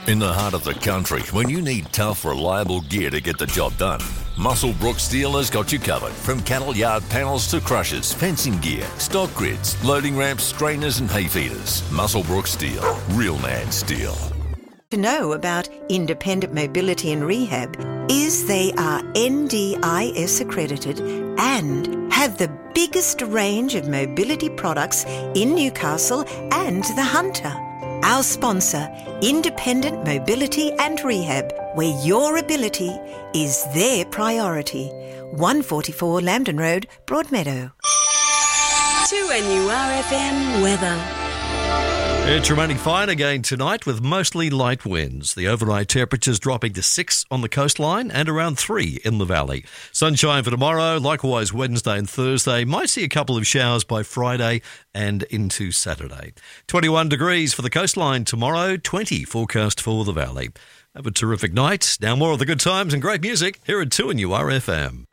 In the heart of the country, when you need tough, reliable gear to get the job done, Musselbrook Steel has got you covered. From cattle yard panels to crushers, fencing gear, stock grids, loading ramps, strainers and hay feeders. Musselbrook Steel. Real man steel. To know about Independent Mobility and Rehab is they are NDIS accredited and have the biggest range of mobility products in Newcastle and the Hunter. Our sponsor, Independent Mobility and Rehab, where your ability is their priority. 144 Lambton Road, Broadmeadow. 2NURFM weather. It's remaining fine again tonight with mostly light winds. The overnight temperatures dropping to 6 on the coastline and around 3 in the valley. Sunshine for tomorrow, likewise Wednesday and Thursday. Might see a couple of showers by Friday and into Saturday. 21 degrees for the coastline tomorrow, 20 forecast for the valley. Have a terrific night. Now more of the good times and great music here at 2NURFM.